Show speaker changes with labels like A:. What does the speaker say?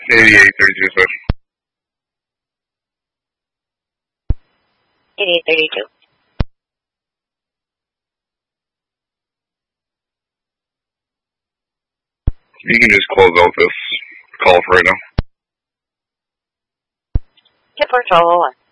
A: 8832, sir.
B: 8832.
A: You can just close out this call for right now.
B: Tip or 1201.